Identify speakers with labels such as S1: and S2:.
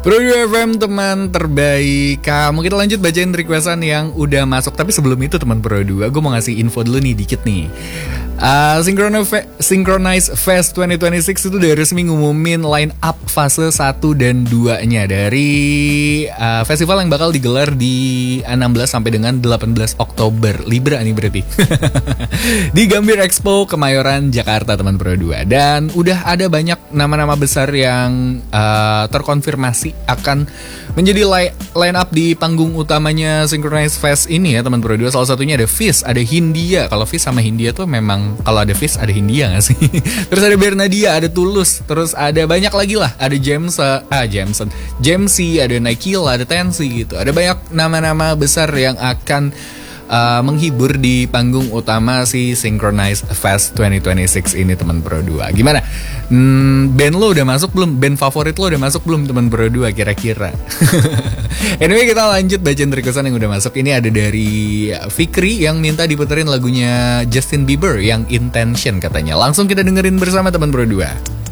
S1: Pro 2 FM teman terbaik. Kita lanjut bacain requestan yang udah masuk. Tapi sebelum itu teman Pro 2, gue mau ngasih info dulu nih dikit nih. Synchronize Fest 2026 itu udah resmi ngumumin line up fase 1 dan 2-nya dari festival yang bakal digelar di 16 sampai dengan 18 Oktober. Libra nih berarti. Di Gambir Expo Kemayoran Jakarta teman Pro 2. Dan udah ada banyak nama-nama besar yang terkonfirmasi akan menjadi line up di panggung utamanya Synchronize Fest ini ya teman Pro 2. Salah satunya ada Fizz, ada Hindia. Kalau Fizz sama Hindia tuh memang kalau ada Fizz ada Hindia gak sih? Terus ada Bernadia, ada Tulus, terus ada banyak lagi lah. Ada Jamesy, ada Naikila, ada Tensi gitu. Ada banyak nama-nama besar yang akan menghibur di panggung utama si Synchronize Fest 2026 ini teman Pro 2. Gimana? Band lo udah masuk belum? Band favorit lo udah masuk belum teman Pro 2 kira-kira? Anyway, kita lanjut bacain requestan yang udah masuk. Ini ada dari Fikri yang minta diputerin lagunya Justin Bieber yang Intention katanya. Langsung kita dengerin bersama teman Pro 2.